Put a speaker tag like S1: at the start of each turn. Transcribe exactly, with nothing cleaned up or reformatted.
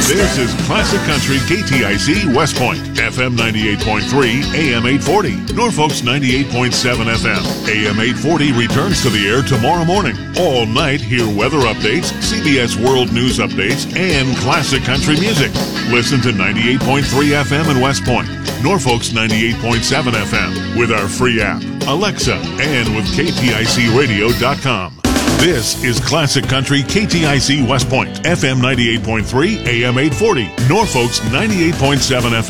S1: This is Classic Country K T I C West Point, F M ninety-eight point three, A M eight forty. Norfolk's ninety-eight point seven F M. A M eight forty returns to the air tomorrow morning. All night, hear weather updates, C B S World News updates, and classic country music. Listen to ninety-eight point three F M in West Point, Norfolk's ninety-eight point seven F M, with our free app, Alexa, and with K T I C radio dot com. This is Classic Country K T I C West Point, F M ninety-eight point three, A M eight forty, Norfolk's ninety-eight point seven F M.